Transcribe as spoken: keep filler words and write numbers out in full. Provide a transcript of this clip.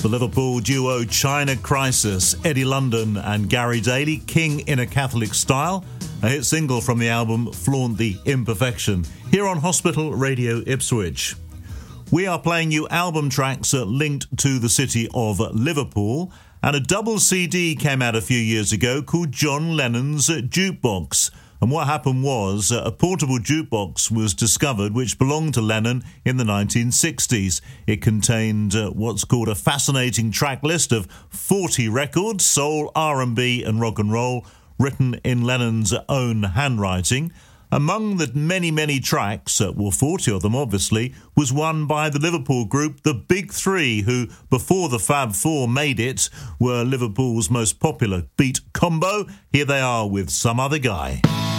The Liverpool duo China Crisis, Eddie London and Gary Daly, King in a Catholic Style, a hit single from the album Flaunt the Imperfection, here on Hospital Radio Ipswich. We are playing you album tracks linked to the city of Liverpool, and a double C D came out a few years ago called John Lennon's Jukebox. And what happened was uh, a portable jukebox was discovered which belonged to Lennon in the nineteen sixties. It contained uh, what's called a fascinating track list of forty records, soul, R and B and rock and roll, written in Lennon's own handwriting. Among the many, many tracks, uh, well, forty of them obviously, was one by the Liverpool group The Big Three, who, before the Fab Four made it, were Liverpool's most popular beat combo. Here they are with Some Other Guy.